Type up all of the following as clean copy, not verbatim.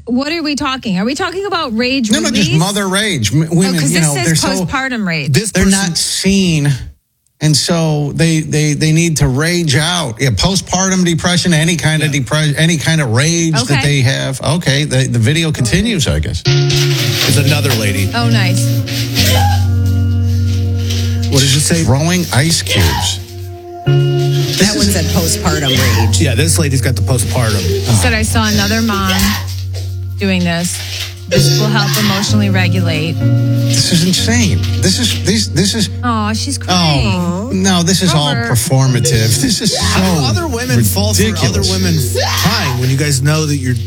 what are we talking? Are we talking about rage No, release? just mother rage. Women, Because you know, this they're says postpartum rage. they're not seen, and so they need to rage out. Yeah, postpartum depression, any kind of depression, any kind of rage that they have. Okay, the video continues, I guess. There's another lady. Oh, nice. What did you say? Throwing ice cubes. That one said postpartum rage. Yeah, this lady's got the postpartum. Said I saw another mom doing this. This will help emotionally regulate. This is insane. This is. Oh, she's crying. Oh no, this is all performative. This is so How do other women fall for other women crying when you guys know that you're?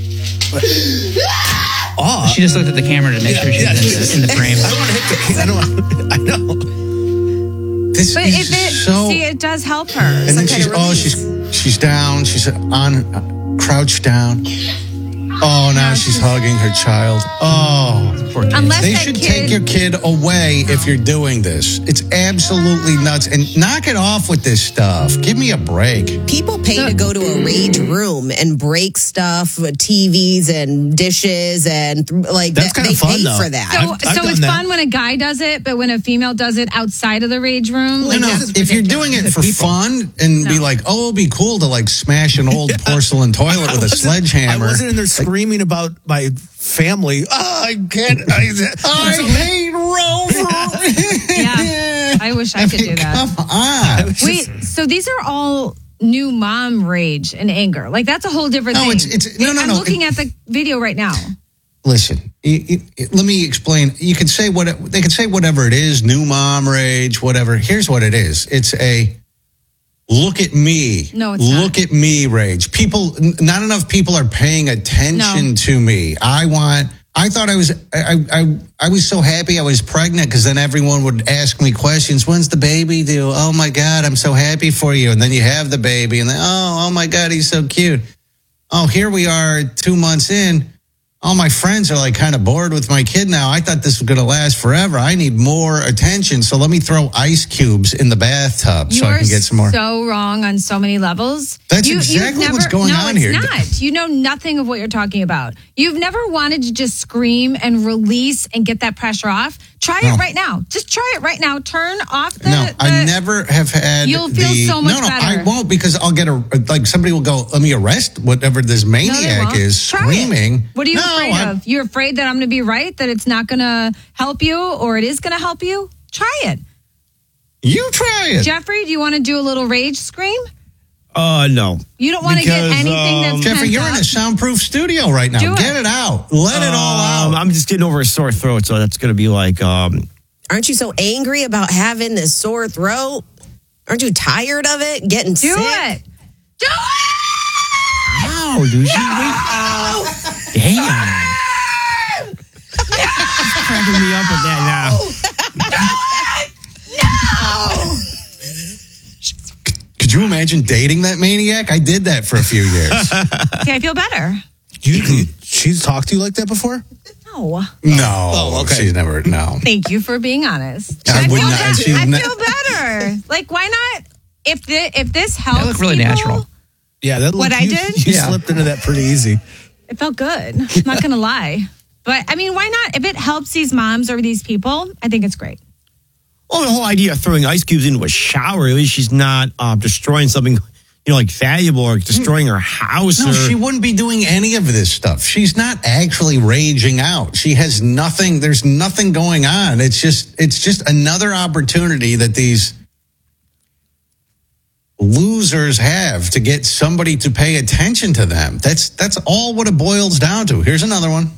She just looked at the camera to make sure she's in the frame. I don't want to hit the. I know. This But is so. see, it does help her. And then she's down. She's on crouched down. Oh, now she's hugging her child. Oh, poor kid. Unless They that should kid- take your kid away if you're doing this. It's absolutely nuts. And knock it off with this stuff. Give me a break. People pay to go to a rage room and break stuff, TVs and dishes, and like That's kind they of fun, pay though. for that. So it's fun when a guy does it, but when a female does it outside of the rage room, like, No, this is if you're ridiculous. doing it for fun and be like, oh, it'd be cool to like smash an old porcelain toilet with a sledgehammer. I wasn't in there screaming about my family. Oh, I can't. I hate Rover. Yeah, I wish I could do that. Come on. Wait, so these are all new mom rage and anger. Like that's a whole different thing. I'm looking at the video right now. Listen, let me explain. You can say they can say whatever it is, new mom rage, whatever. Here's what it is. It's a look at me. No, it's look at me rage. Not enough people are paying attention to me. I thought I was so happy I was pregnant because then everyone would ask me questions. When's the baby due? Oh my God, I'm so happy for you. And then you have the baby and then, oh my God, he's so cute. Oh, here we are 2 months in. All my friends are like kind of bored with my kid now. I thought this was going to last forever. I need more attention. So let me throw ice cubes in the bathtub so I can get some more. So wrong on so many levels. That's exactly what's going on here. No, it's not. You know nothing of what you're talking about. You've never wanted to just scream and release and get that pressure off. Try it right now. Just try it right now. Turn off the... I never have had You'll feel so much better. I won't because I'll get somebody will go, let me arrest whatever this maniac is screaming. What are you afraid of? You're afraid that I'm going to be right? That it's not going to help you or it is going to help you? Try it. You try it. Jeffrey, do you want to do a little rage scream? No. You don't want to get anything that's Jeffrey, you're in a soundproof studio right now. Get it out. Let it all out. I'm just getting over a sore throat, so that's going to be like... Aren't you so angry about having this sore throat? Aren't you tired of it? Getting sick? Do it. Do it! Ow, dude. Damn. Cracking me up with that now. No! Could you imagine dating that maniac? I did that for a few years. See, I feel better. She's talked to you like that before? No. No. Oh, okay. She's never, no. Thank you for being honest. I would not. I feel better. Like, why not? If this helps, That looked really people, natural. Yeah, that What I did? You slipped into that pretty easy. It felt good. I'm not going to lie. But, I mean, why not? If it helps these moms or these people, I think it's great. Well, the whole idea of throwing ice cubes into a shower, at least she's not destroying something, like valuable or destroying her house. No, she wouldn't be doing any of this stuff. She's not actually raging out. She has nothing. There's nothing going on. It's just another opportunity that these losers have to get somebody to pay attention to them. That's all what it boils down to. Here's another one.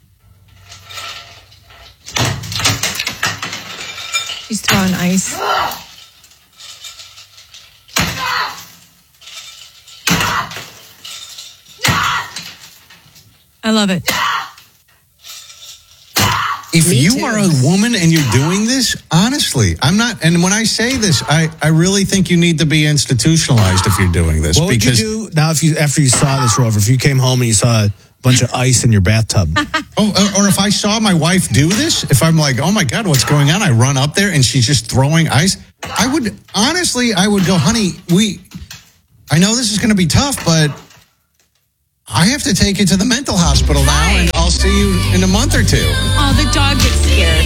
She's throwing ice. I love it. If you are a woman and you're doing this, honestly, I'm not. And when I say this, I really think you need to be institutionalized if you're doing this. What would you do now after you saw this, Rover? If you came home and you saw a bunch of ice in your bathtub? Or if I saw my wife do this, if I'm like, oh my God, what's going on? I run up there and she's just throwing ice. I would go, honey, I know this is going to be tough, but I have to take you to the mental hospital now. And in a month or two. Oh, the dog gets scared.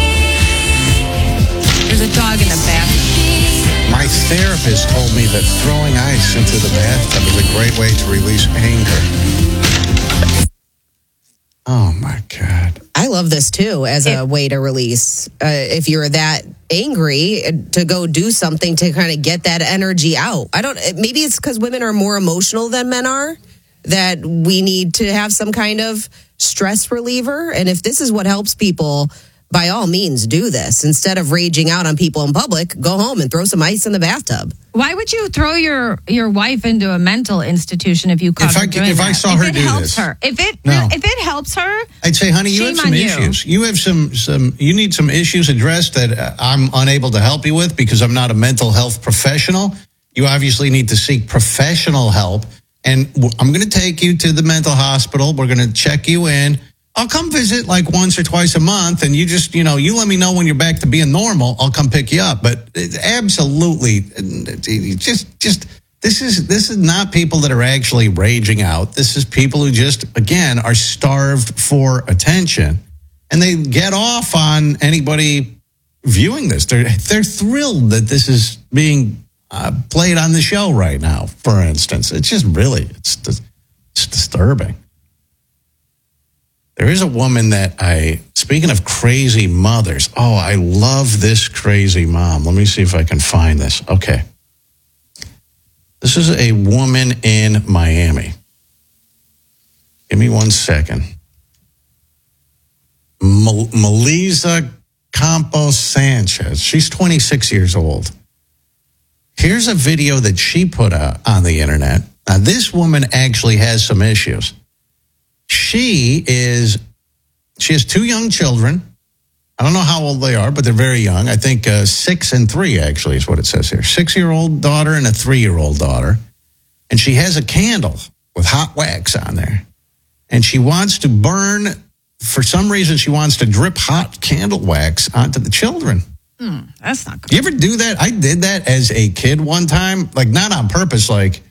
There's a dog in the bathroom. My therapist told me that throwing ice into the bathtub is a great way to release anger. Oh, my God. I love this, too, as a way to release. If you're that angry, to go do something to kind of get that energy out. Maybe it's because women are more emotional than men are, that we need to have some kind of stress reliever. And if this is what helps people, by all means, do this. Instead of raging out on people in public, go home and throw some ice in the bathtub. Why would you throw your wife into a mental institution if you caught her doing that? If I saw her do this. If it helps her, I'd say, honey, you have some issues. You have you need some issues addressed that I'm unable to help you with because I'm not a mental health professional. You obviously need to seek professional help. And I'm going to take you to the mental hospital. We're going to check you in. I'll come visit like once or twice a month, and you just, you let me know when you're back to being normal. I'll come pick you up. But absolutely, this is not people that are actually raging out. This is people who just, again, are starved for attention, and they get off on anybody viewing this. They're thrilled that this is being played on the show right now. For instance, it's just really it's disturbing. There is a woman that speaking of crazy mothers, I love this crazy mom. Let me see if I can find this. Okay. This is a woman in Miami. Give me 1 second. Melissa Campos Sanchez. She's 26 years old. Here's a video that she put out on the internet. Now, this woman actually has some issues. She has 2 young children. I don't know how old they are, but they're very young. I think 6 and 3 actually is what it says here. 6-year-old daughter and a 3-year-old daughter. And she has a candle with hot wax on there. And she wants to burn, for some reason, she wants to drip hot candle wax onto the children. That's not good. You ever do that? I did that as a kid one time, like not on purpose, like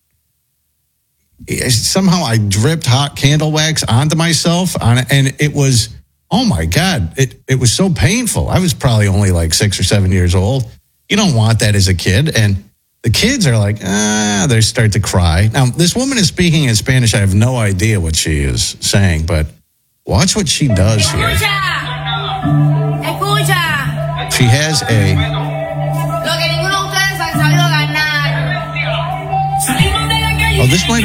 somehow I dripped hot candle wax onto myself and it was, oh my God, it was so painful. I was probably only like 6 or 7 years old. You don't want that as a kid. And the kids are like, they start to cry. Now, this woman is speaking in Spanish. I have no idea what she is saying, but watch what she does here. Escucha. She has a... Lo que ninguno de ustedes han sabido ganar.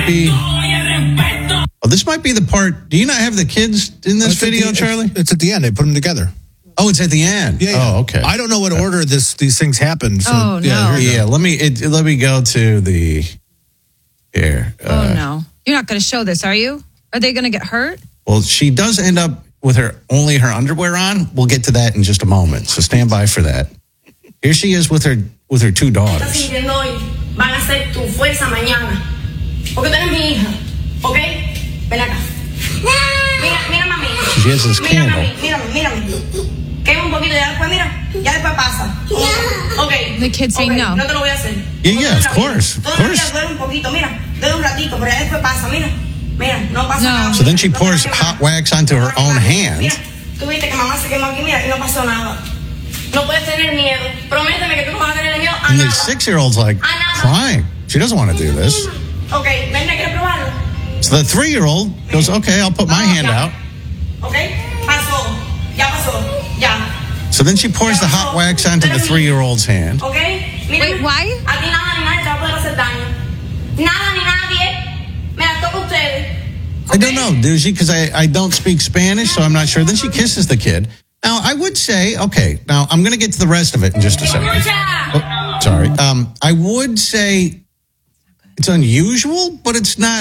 This might be the part. Do you not have the kids in this video, Charlie? It's at the end. They put them together. Oh, it's at the end. Yeah. Oh, okay. I don't know what order these things happen. So, no. Yeah. Let me go to the here. No, you're not going to show this, are you? Are they going to get hurt? Well, she does end up with only her underwear on. We'll get to that in just a moment. So stand by for that. Here she is with her 2 daughters. Van a ser tu fuerza mañana. Porque tú eres mi hija. ¿Ok? Ven acá. Mira, mami. She has this candle. Mírame. Quema un poquito, ya después pasa. Ok. The kids say no. No te lo voy a hacer. Yeah, of course. Todavía duele un poquito, mira. Duele un ratito, pero ya después pasa, mira, no pasa nada. So then she pours hot wax onto her own hand. Mira, tú viste que mamá se quemó aquí, mira, y no pasó nada. No puedes tener miedo. Prométeme que tú no vas a tener miedo a And the nada. 6-year-old's like crying. She doesn't want to do this. Ok, ven, ¿quieres probarlo? So the 3-year-old goes, okay, I'll put my hand out. Ok, pasó, ya. So then she pours the hot wax onto the 3-year-old's hand. Ok, mira. Wait, why? A ti nada ni nadie te va a poder hacer daño. Nada ni nadie. Me las toca ustedes. I don't know, Doozy, because I don't speak Spanish, so I'm not sure. Then she kisses the kid. Now, I would say, okay, now I'm going to get to the rest of it in just a second. Oh, sorry. I would say it's unusual, but it's not.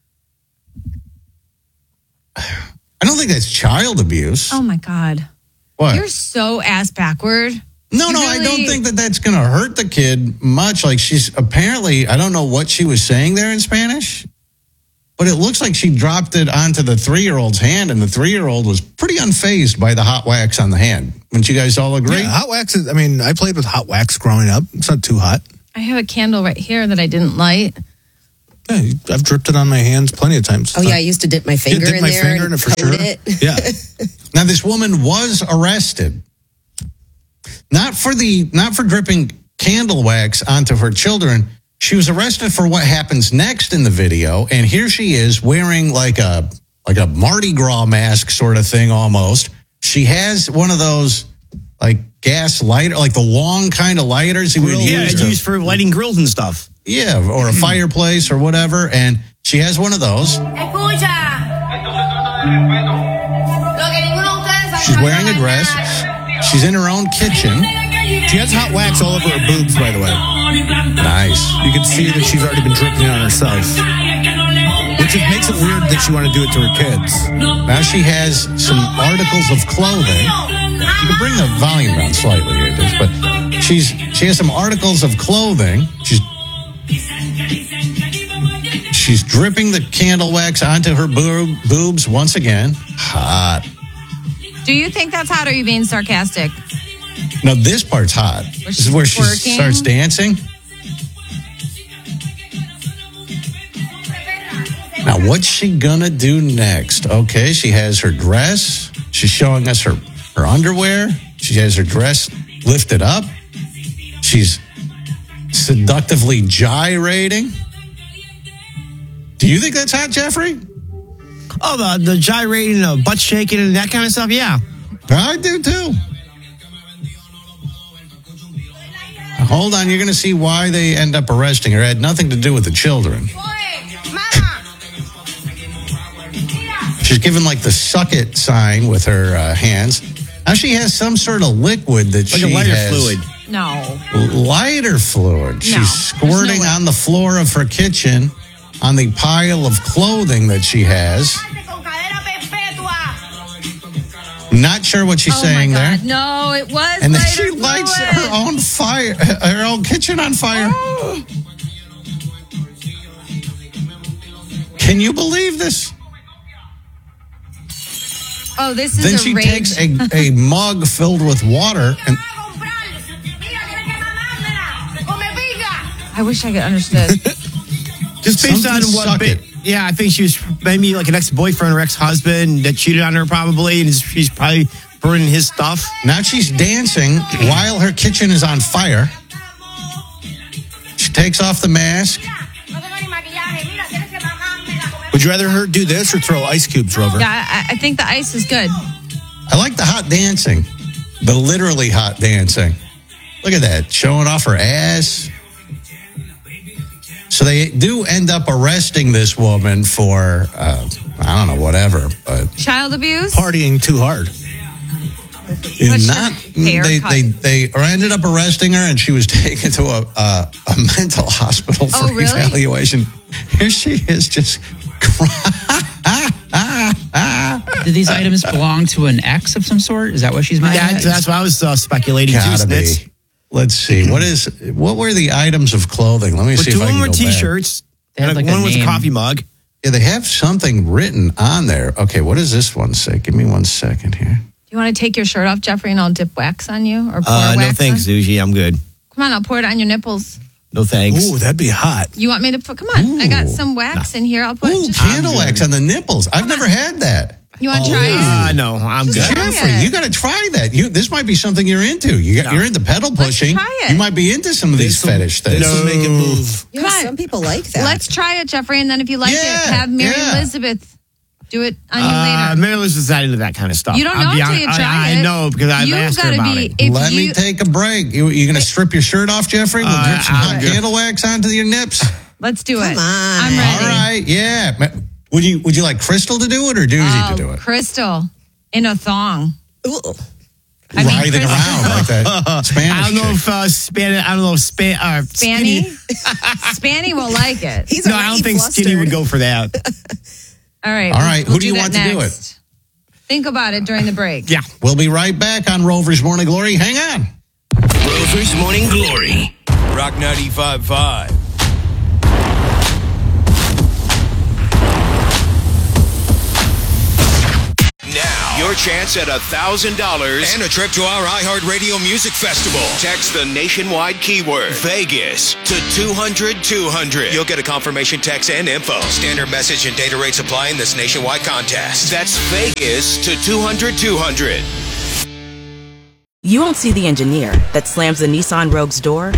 I don't think that's child abuse. Oh, my God. What? You're so ass backward. No, I don't think that's going to hurt the kid much. Like she's apparently, I don't know what she was saying there in Spanish, but it looks like she dropped it onto the 3-year-old's hand, and the 3-year-old was pretty unfazed by the hot wax on the hand. Wouldn't you guys all agree? Yeah, hot wax is, I played with hot wax growing up. It's not too hot. I have a candle right here that I didn't light. Yeah, I've dripped it on my hands plenty of times. Oh, yeah, I used to dip my finger dip in my there finger and in it for coat sure. it. Yeah. Now, this woman was arrested, not for dripping candle wax onto her children. She was arrested for what happens next in the video, and here she is wearing like a Mardi Gras mask sort of thing almost. She has one of those like gas lighter, like the long kind of lighters you would use. Yeah, it's used for lighting grills and stuff. Yeah, or a fireplace or whatever, and she has one of those. Escucha. Lo que ninguno de ustedes sabe. She's wearing a dress. She's in her own kitchen. She has hot wax all over her boobs, by the way. Nice. You can see that she's already been dripping it on herself. Which makes it weird that she want to do it to her kids. Now she has some articles of clothing. You can bring the volume down slightly here, but she has some articles of clothing. She's dripping the candle wax onto her boobs once again. Hot. Do you think that's hot or are you being sarcastic? No, this part's hot. This is where she twerking? starts dancing. Now, what's she gonna do next? Okay, she has her dress. She's showing us her underwear. She has her dress lifted up. She's seductively gyrating. Do you think that's hot, Jeffrey? Oh, the gyrating, butt shaking, and that kind of stuff. Yeah. I do too. Hold on, you're going to see why they end up arresting her. It had nothing to do with the children. She's given like the suck it sign with her hands. Now she has some sort of liquid that Like she a lighter has. fluid. No. Lighter fluid. She's squirting there's no way. on the floor of her kitchen on the pile of clothing that she has. Not sure what she's saying my there. God. No, it was And then lighter she lights fluid. her own fire, her own kitchen on fire. Oh. Can you believe this? Oh, this is Then a she rage. takes a mug filled with water and I wish I could understood. Just based on Something what suck bit. it. Yeah, I think she was maybe like an ex-boyfriend or ex-husband that cheated on her probably, and she's probably burning his stuff. now she's dancing while her kitchen is on fire. She takes off the mask. Would you rather her do this or throw ice cubes, Rover? Yeah, I think the ice is good. I like the hot dancing, the literally hot dancing. Look at that, showing off her ass. So they do end up arresting this woman for, I don't know, whatever. But Child abuse? Partying too hard. not they ended up arresting her, and she was taken to a mental hospital for Oh, really? evaluation. Here she is, just Do these items belong to an ex of some sort? Is that what she's mad at? That's what I was speculating too. gotta Snitz. be. Let's see. What were the items of clothing? Let me But see two if of I them can were go back. T-shirts. They had And like a one was a name. coffee mug. Yeah, they have something written on there. Okay, what does this one say? Give me 1 second here. Do you want to take your shirt off, Jeffrey, and I'll dip wax on you? Or pour No wax thanks, on? Sushi. I'm good. Come on, I'll pour it on your nipples. No thanks. Ooh, that'd be hot. You want me to put, come on. I got some wax in here. I'll put Ooh, just, candle wax on the nipples. I've never had that. you want to try it? No, I'm good. Try Jeffrey, it. you got to try that. This might be something you're into. You're into pedal pushing. try it. You might be into some of these fetish things. This will make it move. Yeah, Come on. some people like that. Let's try it, Jeffrey, and then if you like Yeah, it, have Mary yeah. Elizabeth do it on you later. Maryland's just not into that kind of stuff. You don't know I'll be until you honest. try it. I know because I've You've asked her gotta about be- it. if Let me you- take a break. You going to strip your shirt off, Jeffrey? We'll drip some hot good. candle wax onto your nips. Let's do it. on. I'm All ready. right, yeah. Would you like Crystal to do it or Doozy to do it? Crystal in a thong. Ooh. I mean, Writhing Crystal. around like that Spanish I don't know chick. if Spanny? Spanny will like it. He's No, I already don't think Skinny flustered. would go for that. All right. All right, who do you that want to do next. Think about it during the break. Yeah. We'll be right back on Rover's Morning Glory. Hang on. Rover's Morning Glory. Rock 95.5. Now, your chance at $1,000 and a trip to our iHeartRadio Music Festival. Text the nationwide keyword Vegas to 200-200. You'll get a confirmation text and info. Standard message and data rates apply in this nationwide contest. That's Vegas to 200-200. You won't see the engineer that slams the Nissan Rogue's door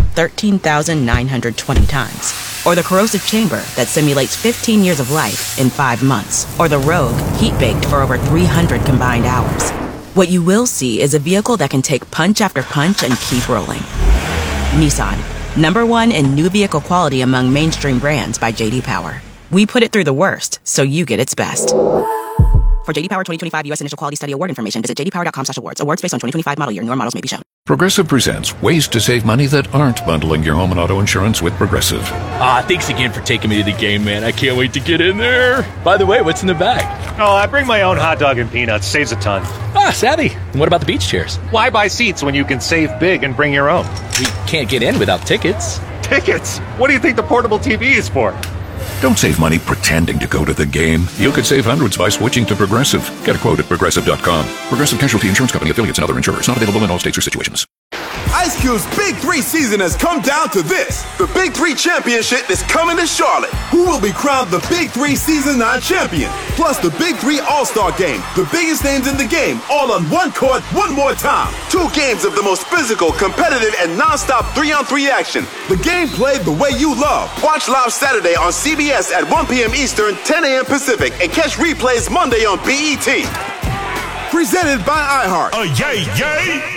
13,920 times. Or the corrosive chamber that simulates 15 years of life in 5 months. Or the Rogue heat-baked for over 300 combined hours. What you will see is a vehicle that can take punch after punch and keep rolling. Nissan, #1 in new vehicle quality among mainstream brands by J.D. Power. We put it through the worst, so you get its best. For J.D. Power 2025 U.S. Initial Quality Study Award information, visit jdpower.com/awards. Awards based on 2025 model year. Newer models may be shown. Progressive presents ways to save money that aren't bundling your home and auto insurance with Progressive. Thanks again for taking me to the game, man. I can't wait to get in there. By the way, what's in the bag? Oh, I bring my own hot dog and peanuts. Saves a ton. Savvy. And what about the beach chairs? Why buy seats when you can save big and bring your own? We can't get in without tickets. Tickets? What do you think the portable TV is for? Don't save money pretending to go to the game. You could save hundreds by switching to Progressive. Get a quote at Progressive.com. Progressive Casualty Insurance Company, affiliates, and other insurers. Not available in all states or situations. Ice Cube's Big 3 season has come down to this. The Big 3 Championship is coming to Charlotte. Who will be crowned the Big 3 Season 9 champion? Plus the Big 3 All-Star Game. The biggest names in the game, all on one court, one more time. 2 games of the most physical, competitive, and non-stop 3-on-3 action. The game played the way you love. Watch live Saturday on CBS at 1 p.m. Eastern, 10 a.m. Pacific, and catch replays Monday on BET. Presented by iHeart. Yay!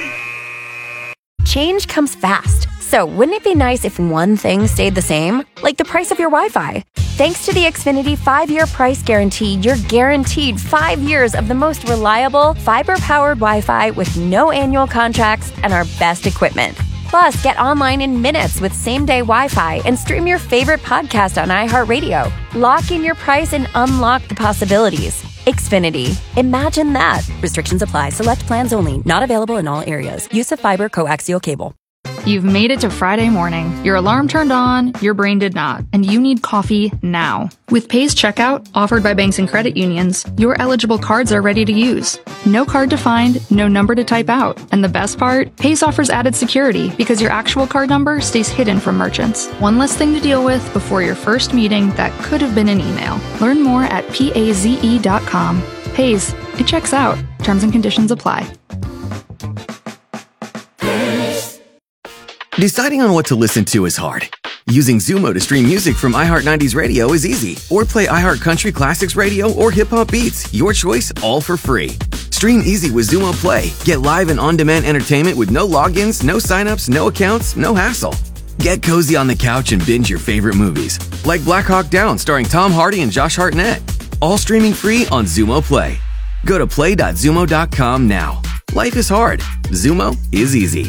Change comes fast, so wouldn't it be nice if one thing stayed the same? Like the price of your Wi-Fi. Thanks to the Xfinity 5-year price guarantee, you're guaranteed 5 years of the most reliable, fiber-powered Wi-Fi with no annual contracts and our best equipment. Plus, get online in minutes with same-day Wi-Fi and stream your favorite podcast on iHeartRadio. Lock in your price and unlock the possibilities. Xfinity. Imagine that. Restrictions apply. Select plans only. Not available in all areas. Use of fiber coaxial cable. You've made it to Friday morning. Your alarm turned on, your brain did not, and you need coffee now. With Pace Checkout, offered by banks and credit unions, your eligible cards are ready to use. No card to find, no number to type out. And the best part? Pace offers added security because your actual card number stays hidden from merchants. One less thing to deal with before your first meeting that could have been an email. Learn more at paze.com. Pace, it checks out. Terms and conditions apply. Deciding on what to listen to is hard. Using Zumo to stream music from iHeart 90s Radio is easy. Or play iHeart Country Classics Radio or Hip Hop Beats. Your choice, all for free. Stream easy with Zumo Play. Get live and on-demand entertainment with no logins, no signups, no accounts, no hassle. Get cozy on the couch and binge your favorite movies. Like Black Hawk Down starring Tom Hardy and Josh Hartnett. All streaming free on Zumo Play. Go to play.zumo.com now. Life is hard. Zumo is easy.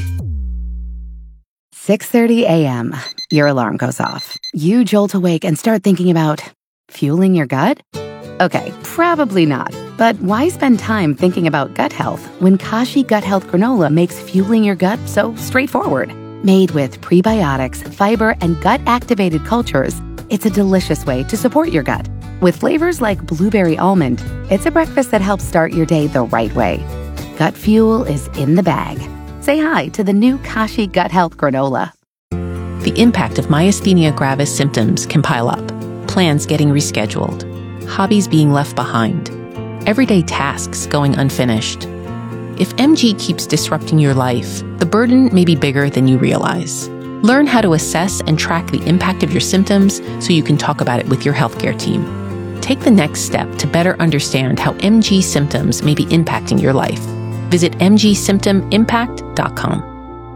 6:30 a.m. Your alarm goes off. You jolt awake and start thinking about fueling your gut? Okay, probably not. But why spend time thinking about gut health when Kashi Gut Health Granola makes fueling your gut so straightforward? Made with prebiotics, fiber, and gut-activated cultures, it's a delicious way to support your gut. With flavors like blueberry almond, it's a breakfast that helps start your day the right way. Gut fuel is in the bag. Say hi to the new Kashi Gut Health Granola. The impact of myasthenia gravis symptoms can pile up. Plans getting rescheduled. Hobbies being left behind. Everyday tasks going unfinished. If MG keeps disrupting your life, the burden may be bigger than you realize. Learn how to assess and track the impact of your symptoms so you can talk about it with your healthcare team. Take the next step to better understand how MG symptoms may be impacting your life. Visit mgsymptomimpact.com.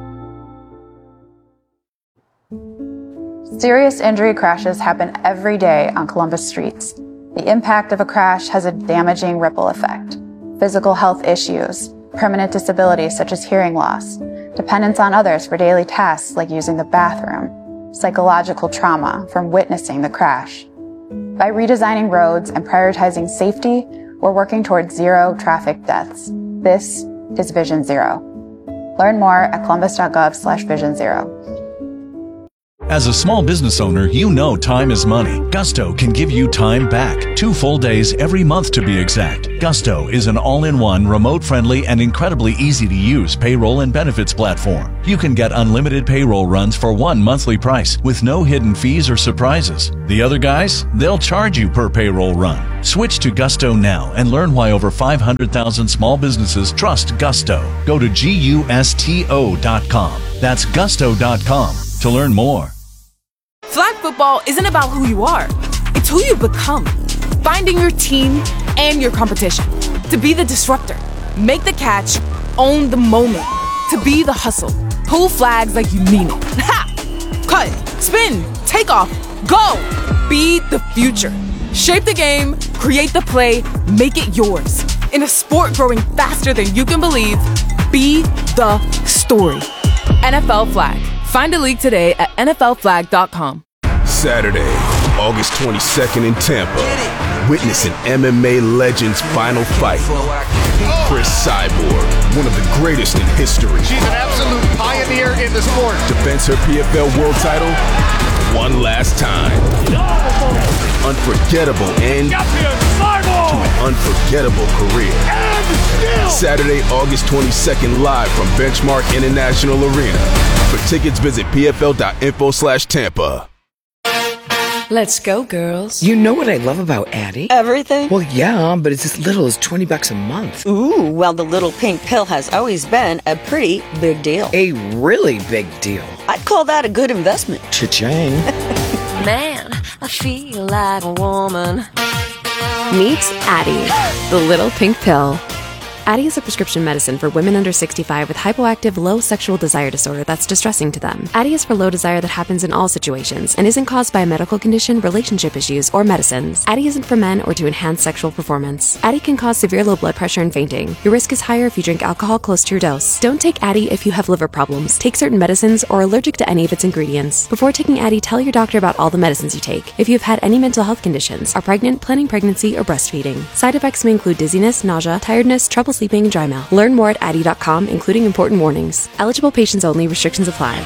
Serious injury crashes happen every day on Columbus streets. The impact of a crash has a damaging ripple effect. Physical health issues, permanent disabilities such as hearing loss, dependence on others for daily tasks like using the bathroom, psychological trauma from witnessing the crash. By redesigning roads and prioritizing safety, we're working towards zero traffic deaths. This is Vision Zero. Learn more at columbus.gov/Vision Zero. As a small business owner, you know time is money. Gusto can give you time back. 2 full days every month to be exact. Gusto is an all-in-one, remote-friendly, and incredibly easy-to-use payroll and benefits platform. You can get unlimited payroll runs for one monthly price with no hidden fees or surprises. The other guys, they'll charge you per payroll run. Switch to Gusto now and learn why over 500,000 small businesses trust Gusto. Go to GUSTO.com. That's Gusto.com to learn more. Flag football isn't about who you are. It's who you become. Finding your team and your competition. To be the disruptor. Make the catch. Own the moment. To be the hustle. Pull flags like you mean it. Ha! Cut. Spin. Take off. Go. Be the future. Shape the game. Create the play. Make it yours. In a sport growing faster than you can believe, be the story. NFL Flag. Find a league today at NFLflag.com. Saturday, August 22nd in Tampa. Witness an MMA legend's final fight. Chris Cyborg, one of the greatest in history. She's an absolute pioneer in the sport. Defends her PFL world title one last time. Unforgettable end to an unforgettable career. Saturday, August 22nd, live from Benchmark International Arena. For tickets, visit pfl.info/Tampa. Let's go, girls. You know what I love about Addie? Everything? Well, yeah, but it's as little as $20 a month. Ooh, well, the little pink pill has always been a pretty big deal. A really big deal. I'd call that a good investment. Cha-ching. Man, I feel like a woman. Meet Addie, the little pink pill. Addie is a prescription medicine for women under 65 with hypoactive low sexual desire disorder that's distressing to them. Addie is for low desire that happens in all situations and isn't caused by a medical condition, relationship issues, or medicines. Addie isn't for men or to enhance sexual performance. Addie can cause severe low blood pressure and fainting. Your risk is higher if you drink alcohol close to your dose. Don't take Addie if you have liver problems, take certain medicines, or are allergic to any of its ingredients. Before taking Addie, tell your doctor about all the medicines you take. If you've had any mental health conditions, are pregnant, planning pregnancy, or breastfeeding. Side effects may include dizziness, nausea, tiredness, trouble sleeping, and dry mouth. Learn more at Addie.com, including important warnings. Eligible patients only. Restrictions apply.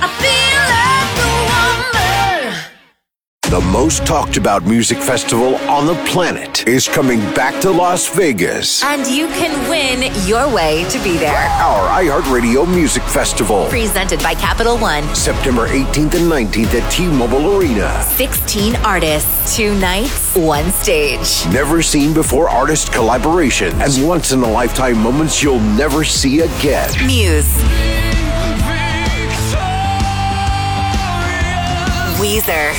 The most talked about music festival on the planet is coming back to Las Vegas. And you can win your way to be there. Our iHeartRadio Music Festival. Presented by Capital One. September 18th and 19th at T-Mobile Arena. 16 artists, 2 nights, 1 stage. Never seen before artist collaboration and once in a lifetime moments you'll never see again. Muse. Weezer.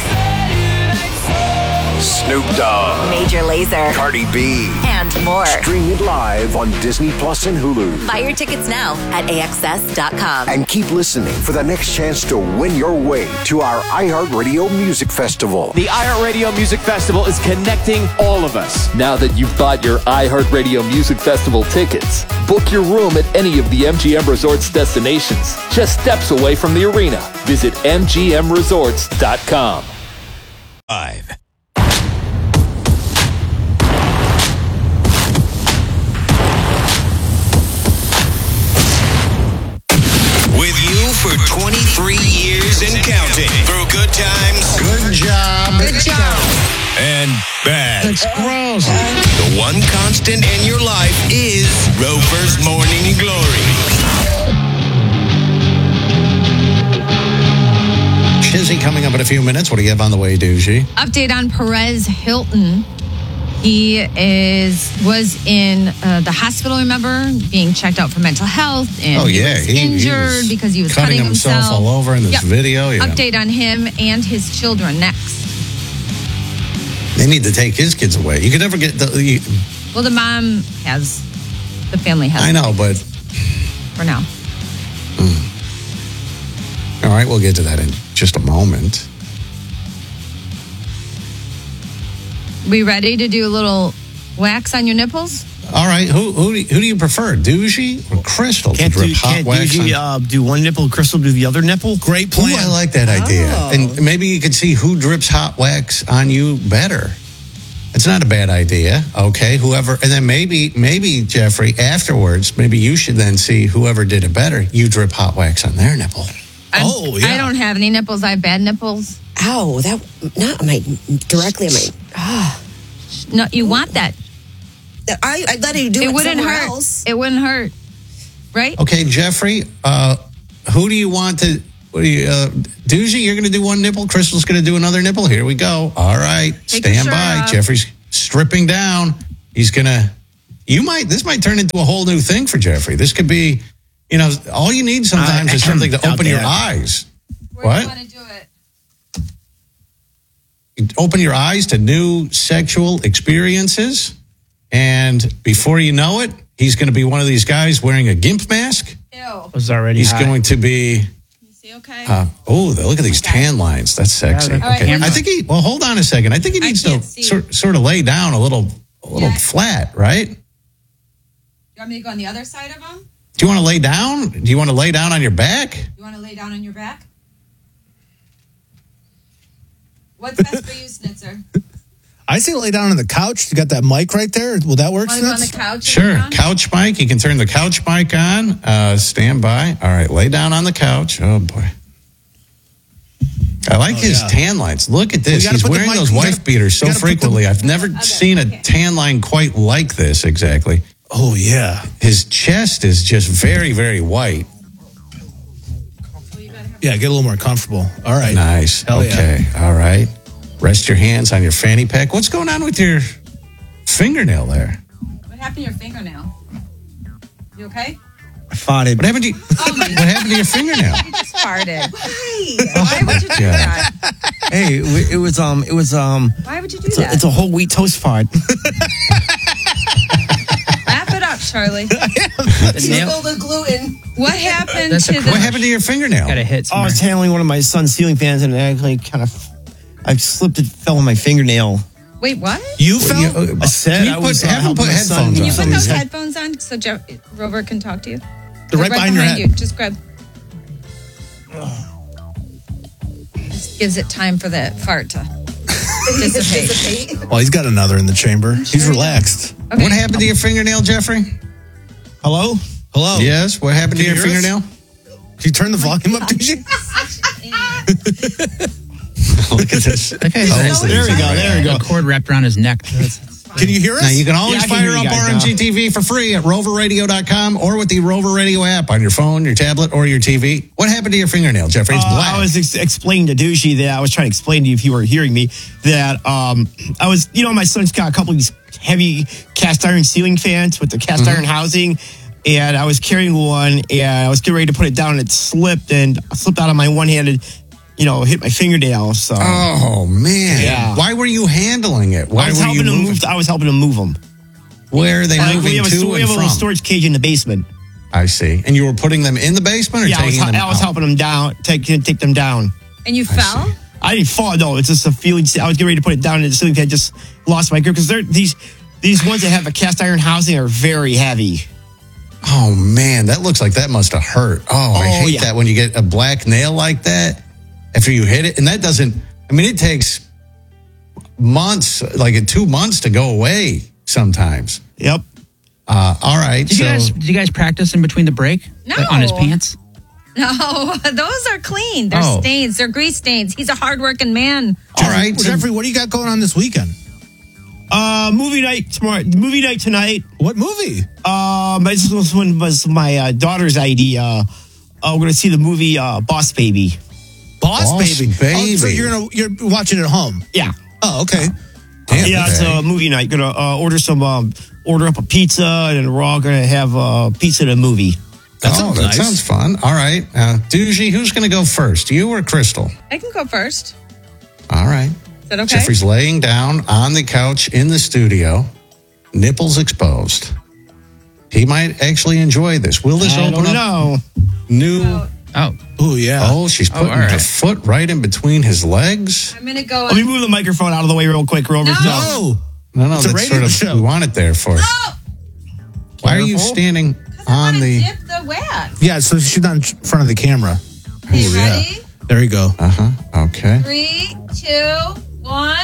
Snoop Dogg, Major Lazer, Cardi B, and more. Stream it live on Disney Plus and Hulu. Buy your tickets now at AXS.com. And keep listening for the next chance to win your way to our iHeartRadio Music Festival. The iHeartRadio Music Festival is connecting all of us. Now that you've bought your iHeartRadio Music Festival tickets, book your room at any of the MGM Resorts destinations, just steps away from the arena. Visit MGMResorts.com. 5. With you for 23 years and counting. Through good times. Good job. Good job. And bad. That's gross. The one constant in your life is Rover's Morning Glory. Shizzy coming up in a few minutes. What do you have on the way, Doogie? Update on Perez Hilton. He was in the hospital, remember, being checked out for mental health. And he was injured because he was cutting himself all over in this video. Yeah. Update on him and his children next. They need to take his kids away. You can never get the... Well, the family has. I know, but... For now. All right, we'll get to that in just a moment. We ready to do a little wax on your nipples? All right. Who do you prefer, Doogie or Crystal? Can't Doogie do one nipple, Crystal do the other nipple? Great plan. Ooh, I like that idea. And maybe you could see who drips hot wax on you better. It's not a bad idea. Okay, whoever, and then maybe Jeffrey, afterwards, maybe you should then see whoever did it better. You drip hot wax on their nipple. I don't have any nipples. I have bad nipples. Ow, not directly on my. No, you want that. I let you do it wouldn't somewhere hurt. else. It wouldn't hurt, right? Okay, Jeffrey, who do you want to... Doozy, you're going to do one nipple. Crystal's going to do another nipple. Here we go. All right. Stand by. Off. Jeffrey's stripping down. He's going to... This might turn into a whole new thing for Jeffrey. This could be, all you need sometimes is something to open your eyes. What? Do you want to do it? You open your eyes to new sexual experiences. And before you know it, he's going to be one of these guys wearing a gimp mask. Ew. He's going to be... Okay. Look at these tan lines. That's sexy. Yeah, okay. I think hold on a second. I think he needs to sort of lay down a little flat, right? You want me to go on the other side of him? Do you want to lay down? Do you want to lay down on your back? You want to lay down on your back? What's best for you, Snitzer? I say lay down on the couch. You got that mic right there. Will that work, Snitz? On the couch? Sure. Couch mic. You can turn the couch mic on. Stand by. All right. Lay down on the couch. Oh, boy. I like his tan lines. Look at this. He's wearing those wife beaters so frequently. I've never seen a tan line quite like this exactly. Oh, yeah. His chest is just very, very white. Yeah, get a little more comfortable. All right. Nice. Okay. All right. Rest your hands on your fanny pack. What's going on with your fingernail there? What happened to your fingernail? You okay? I farted. What happened to you? What happened to your fingernail? You just farted. Why would you do that? Hey, it was Why would you do that? It's a whole wheat toast fart. Wrap it up, Charlie. The gluten. What happened What happened to your fingernail? Got a hit. I was handling one of my son's ceiling fans, and it actually I slipped. It fell on my fingernail. Wait, what? You fell? I said I was have put headphones on. Can you put those headphones on so Rover can talk to you? They're right behind your head. You. Just grab. Just gives it time for the fart to dissipate. Well, he's got another in the chamber. He's relaxed. Okay. What happened to your fingernail, Jeffrey? Hello? Yes, what happened to your fingernail? Can you turn the volume up, did you? Look at this. Okay, there we go. A cord wrapped around his neck. Can you hear us? Now, you can always fire up RMG TV for free at roverradio.com or with the Rover Radio app on your phone, your tablet, or your TV. What happened to your fingernail, Jeffrey? It's black. I was explaining to Douchey that I was trying to explain to you if you were hearing me that I was, my son's got a couple of these heavy cast iron ceiling fans with the cast iron housing. And I was carrying one and I was getting ready to put it down and it slipped out of my one-handed, hit my fingernail. So. Oh, man. Yeah. Why were you handling it? I was helping him move them. Where are they moving we have a little storage cage in the basement. I see. And you were putting them in the basement or taking them out? I was helping them down, take them down. And you fell? I didn't fall, no. It's just a feeling. I was getting ready to put it down and the ceiling fan just lost my grip because these ones that have a cast iron housing are very heavy. Oh, man. That looks like that must have hurt. Oh, I hate that when you get a black nail like that after you hit it. And that doesn't, it takes months, like 2 months to go away sometimes. Yep. All right. Did you guys practice in between the break? No. On his pants? No, those are clean. They're stains. They're grease stains. He's a hardworking man. All right. Jeffrey, what do you got going on this weekend? Movie night tomorrow. Movie night tonight. What movie? This was my daughter's idea. We're going to see the movie Boss Baby. Boss Baby. Oh, so you're watching it at home? Yeah. Oh, okay. It's a movie night. Gonna order up a pizza, and we're all gonna have pizza and a movie. That sounds fun. All right, Doozy, who's gonna go first? You or Crystal? I can go first. All right. Is that okay? Jeffrey's laying down on the couch in the studio, nipples exposed. He might actually enjoy this. Will this open up new? Oh, yeah. Oh, she's putting the foot right in between his legs. I'm going to go. Let me move the microphone out of the way real quick, Rover. No, it's that's sort of show. We want it there for. No! Why are you standing on the? Dip the wax. Yeah, so she's not in front of the camera. Okay, ready? There you go. Okay. 3, 2, 1.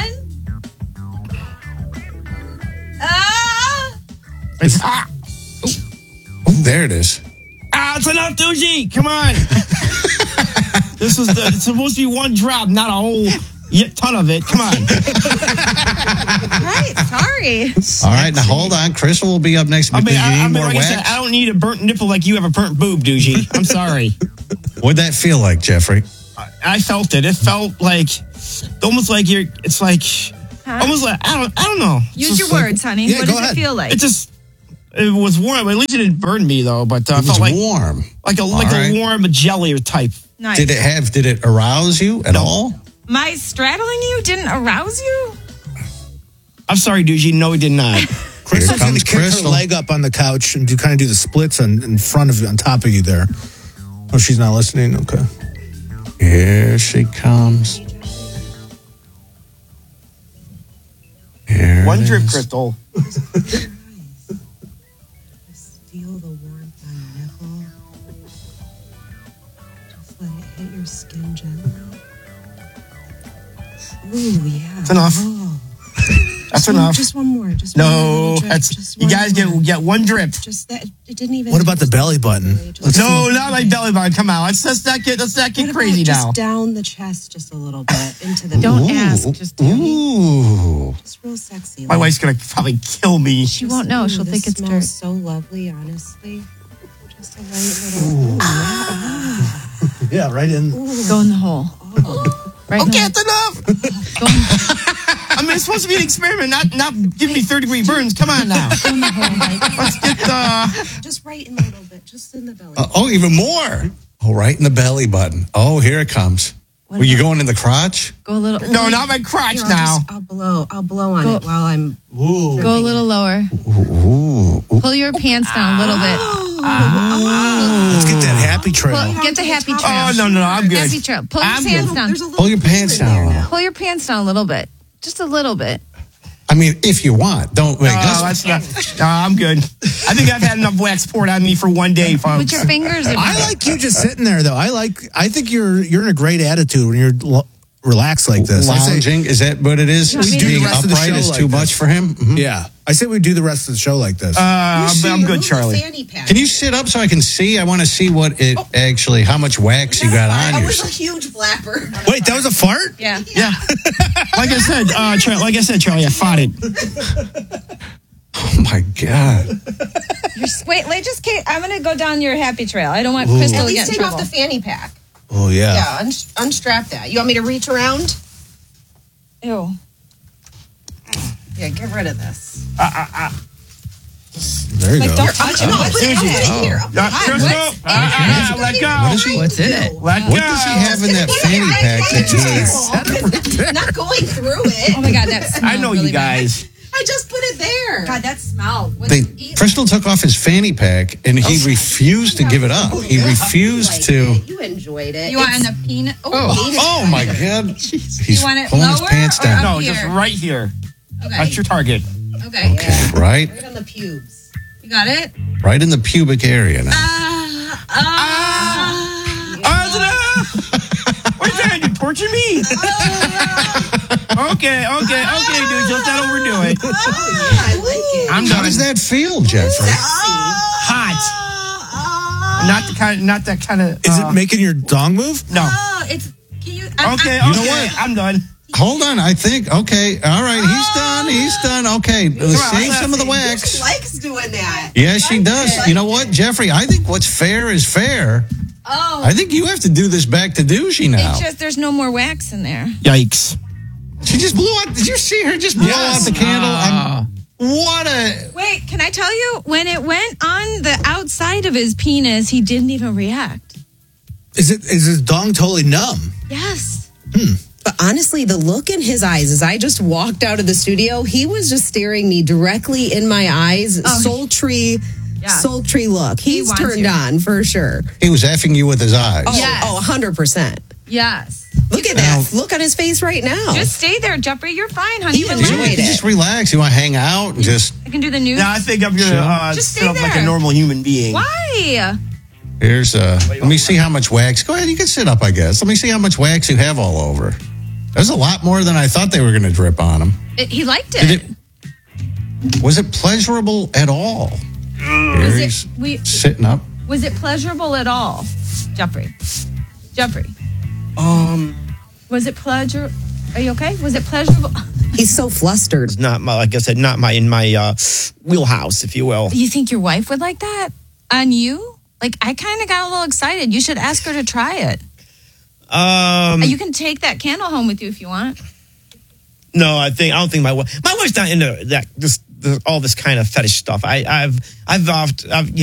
There it is. It's enough, Doozy. Come on. This is it's supposed to be one drop, not a whole ton of it. Come on. Right, sorry. All right, now hold on. Crystal will be up next. I mean, you need more like wax? I said, I don't need a burnt nipple like you have a burnt boob, Doogie. I'm sorry. What'd that feel like, Jeffrey? I felt it. It felt like almost like you're. It's like almost like I don't know. Use your words, honey. Yeah, what go does ahead. it feel like? It was warm. At least it didn't burn me though. But it felt like warm, like a warm jelly type. Nice. Did it arouse you at all? My straddling you didn't arouse you? I'm sorry, Doogie. No, it did not. Crystal's going to kick her leg up on the couch and kind of do the splits in front of you, on top of you there. Oh, she's not listening? Okay. Here she comes. Here One drip, Crystal. Feel the warmth on your nipple. Just let it hit your skin gently. Ooh, yeah. That's enough. That's enough. Just one more. Just no, one more drip. that's Just you guys more. get one drip. Just that. It didn't even. What about the belly button? No, not my belly button. Come on, let's not get crazy now. Just down the chest, just a little bit into the. Don't ask. Just do Ooh. Just real sexy. My wife's gonna probably kill me. She won't know. She'll think it's dirt. So lovely, honestly. Just a light little. Yeah, right in. Go in the hole. Right Okay, that's enough. I mean, it's supposed to be an experiment, not give me 3rd-degree burns. Come on now. Let's get just right in a little bit, just in the belly. Even more. Oh, right in the belly button. Oh, here it comes. Were you going in the crotch? Go a little. No, not my crotch Here, now. I'll blow on it while I'm. Ooh. Go a little lower. Ooh. Pull your pants down a little bit. Let's get that happy trail. Get the happy trail. Oh, no, I'm good. Happy trail. Pull your pants down. Pull your pants down a little. Pull your pants down a little bit. Just a little bit. I mean, if you want. Don't make us. No, I'm good. I think I've had enough wax poured on me for one day, folks. With your fingers. I like you just sitting there, though. I think you're in a great attitude when you're relaxed like this. Lounging, is that what it is? Being upright is too much for him? Mm-hmm. Yeah. I say we do the rest of the show like this. I'm good, Charlie. Can you sit up so I can see? I want to see what it actually, how much wax you got on I you. was a huge flapper. Wait, that was a fart? Yeah. Like I said, Charlie, I fought it. Oh my God. Wait, I'm going to go down your happy trail. I don't want Crystal At to get least in take trouble. off the fanny pack. Oh, yeah. Yeah, unstrap that. You want me to reach around? Ew. Yeah, get rid of this. There you go. Don't touch it. No, put it here. Crystal, let go. What's in it? What does he have in that fanny pack that Not going through it. Oh my God, that smells I know really you guys. I just put it there. God, that smell. Crystal took off his fanny pack and he refused to give it up. He refused to. You enjoyed it. You want in the peanut? Oh my God. He's want it pulling his lower pants or down. up? No, just right here. Okay. That's your target. Okay. Okay, right Right on the pubes. You got it? in the pubic area now. What are you trying to torture me? Okay, dude, just not overdo it. I like it. I'm How done. does that feel, Jeffrey? Hot. Not that kind of. Is it making your dong move? No. It's. Can you? Okay. You know what? I'm done. Hold on, I think. Okay, all right, he's done. Okay, save some of the wax. She likes doing that. Yeah, she does. You know what, Jeffrey? I think what's fair is fair. Oh. I think you have to do this back to Douchey now. It's just there's no more wax in there. Yikes. She just blew out. Did you see her just blow out the candle? What a. Wait, can I tell you? When it went on the outside of his penis, he didn't even react. Is his dong totally numb? Yes. But honestly, the look in his eyes as I just walked out of the studio, he was just staring me directly in my eyes. Sultry look. He's turned on for sure. He was effing you with his eyes. Oh, 100%. Yes. Look at that. Look on his face right now. Just stay there, Jeffrey. You're fine, honey. Just relax. You want to hang out and just. I can do the news. No, I think I'm gonna just sit up like a normal human being. Why? Here's let me see how much wax. Go ahead, you can sit up, I guess. Let me see how much wax you have all over. There's a lot more than I thought they were going to drip on him. He liked it. Was it pleasurable at all? Sitting up. Was it pleasurable at all, Jeffrey? Was it pleasure? Are you okay? Was it pleasurable? He's so flustered. It's not my, like I said, in my wheelhouse, if you will. You think your wife would like that on you? Like, I kind of got a little excited. You should ask her to try it. You can take that candle home with you if you want. No, I don't think my wife's not into that. All this kind of fetish stuff. I've